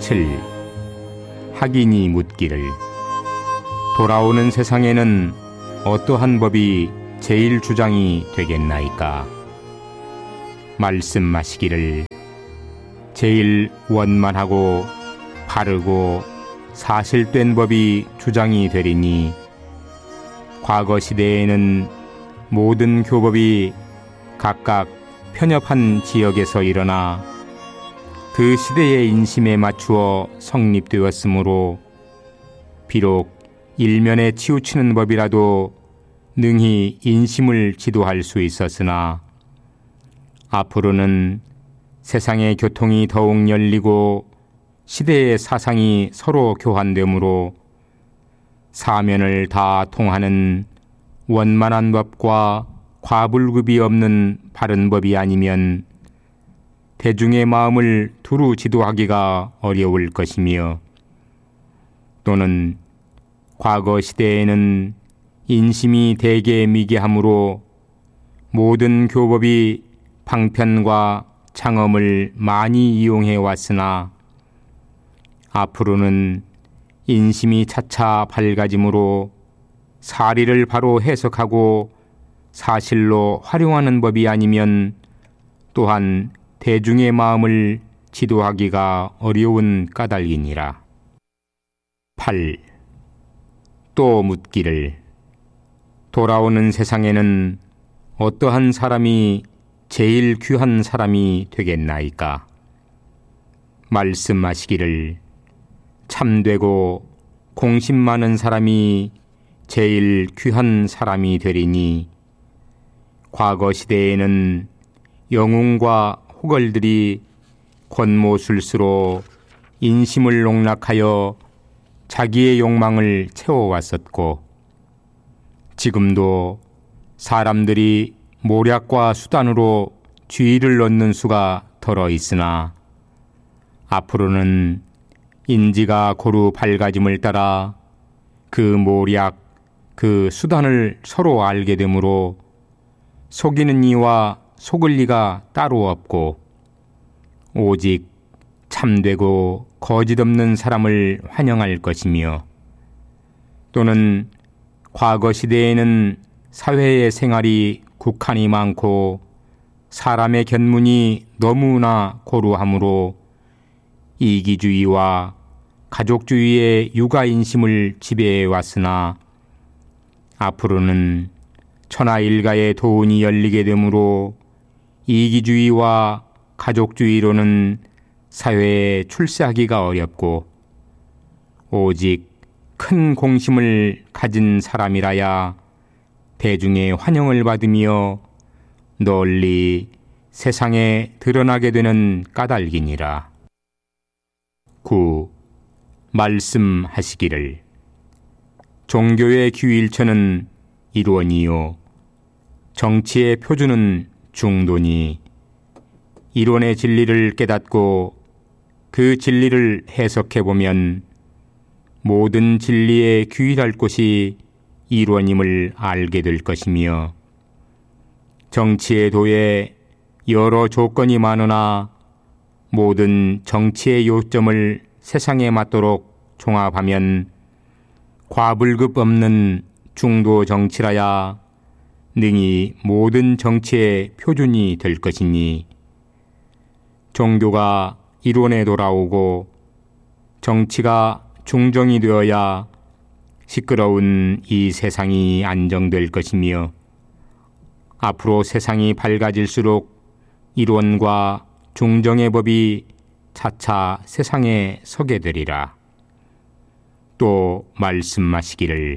7. 학인이 묻기를 돌아오는 세상에는 어떠한 법이 제일 주장이 되겠나이까? 말씀하시기를 제일 원만하고 바르고 사실된 법이 주장이 되리니 과거 시대에는 모든 교법이 각각 편협한 지역에서 일어나 그 시대의 인심에 맞추어 성립되었으므로 비록 일면에 치우치는 법이라도 능히 인심을 지도할 수 있었으나 앞으로는 세상의 교통이 더욱 열리고 시대의 사상이 서로 교환되므로 사면을 다 통하는 원만한 법과 과불급이 없는 바른 법이 아니면 대중의 마음을 두루 지도하기가 어려울 것이며 또는 과거 시대에는 인심이 대개 미개함으로 모든 교법이 방편과 장엄을 많이 이용해 왔으나 앞으로는 인심이 차차 밝아짐으로 사리를 바로 해석하고 사실로 활용하는 법이 아니면 또한 대중의 마음을 지도하기가 어려운 까닭이니라. 8. 또 묻기를 돌아오는 세상에는 어떠한 사람이 제일 귀한 사람이 되겠나이까? 말씀하시기를 참되고 공심 많은 사람이 제일 귀한 사람이 되리니 과거 시대에는 영웅과 호걸들이 권모술수로 인심을 농락하여 자기의 욕망을 채워왔었고 지금도 사람들이 모략과 수단으로 주의를 얻는 수가 덜어 있으나 앞으로는 인지가 고루 밝아짐을 따라 그 모략, 그 수단을 서로 알게 되므로 속이는 이와 속을 이가 따로 없고 오직 참되고 거짓 없는 사람을 환영할 것이며 또는 과거 시대에는 사회의 생활이 국한이 많고 사람의 견문이 너무나 고루하므로 이기주의와 가족주의의 육아인심을 지배해 왔으나 앞으로는 천하일가의 도운이 열리게 되므로 이기주의와 가족주의로는 사회에 출세하기가 어렵고 오직 큰 공심을 가진 사람이라야 대중의 환영을 받으며 널리 세상에 드러나게 되는 까닭이니라. 9. 말씀하시기를 종교의 규일처는 일원이요 정치의 표준은 중도니 이론의 진리를 깨닫고 그 진리를 해석해보면 모든 진리에 규율할 곳이 일원임을 알게 될 것이며 정치의 도에 여러 조건이 많으나 모든 정치의 요점을 세상에 맞도록 종합하면 과불급 없는 중도 정치라야 능히 모든 정치의 표준이 될 것이니 종교가 이론에 돌아오고 정치가 중정이 되어야 시끄러운 이 세상이 안정될 것이며 앞으로 세상이 밝아질수록 이론과 중정의 법이 차차 세상에 서게 되리라. 또 말씀하시기를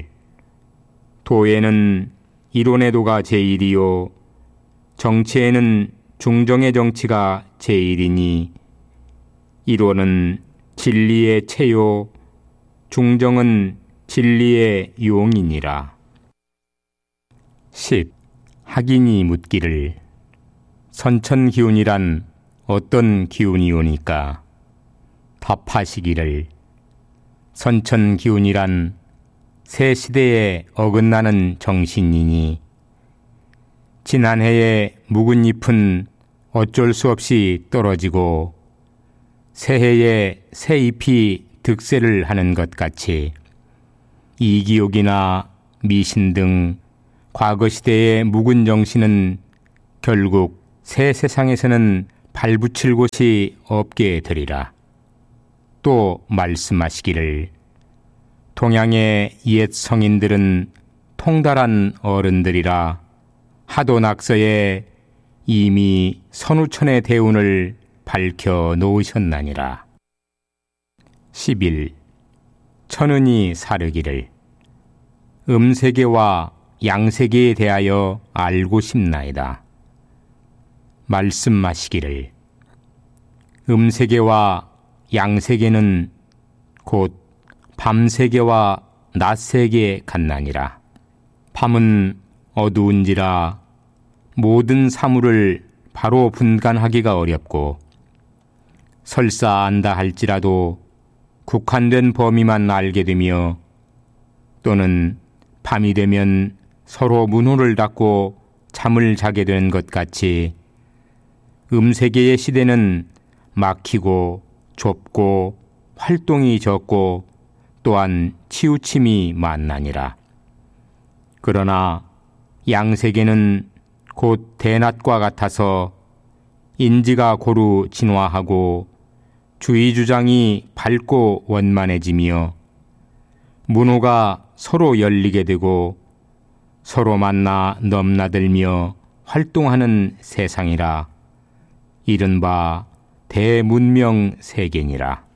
도에는 이론의 도가 제일이요 정치에는 중정의 정치가 제일이니 이론은 진리의 체요 중정은 진리의 용이니라. 10. 학인이 묻기를 선천기운이란 어떤 기운이오니까? 답하시기를 선천기운이란 새 시대에 어긋나는 정신이니 지난해의 묵은 잎은 어쩔 수 없이 떨어지고 새해에 새 잎이 득세를 하는 것 같이 이기욕이나 미신 등 과거시대의 묵은 정신은 결국 새 세상에서는 발붙일 곳이 없게 되리라. 또 말씀하시기를 동양의 옛 성인들은 통달한 어른들이라 하도 낙서에 이미 선우천의 대운을 밝혀 놓으셨나니라. 11. 천은이 사르기를 음세계와 양세계에 대하여 알고 싶나이다. 말씀하시기를 음세계와 양세계는 곧 밤세계와 낮세계 같나니라. 밤은 어두운지라 모든 사물을 바로 분간하기가 어렵고 설사 안다 할지라도 국한된 범위만 알게 되며 또는 밤이 되면 서로 문호를 닫고 잠을 자게 되는 것 같이 음세계의 시대는 막히고 좁고 활동이 적고 또한 치우침이 많나니라. 그러나 양세계는 곧 대낮과 같아서 인지가 고루 진화하고 주의주장이 밝고 원만해지며 문호가 서로 열리게 되고 서로 만나 넘나들며 활동하는 세상이라 이른바 대문명 세계니라.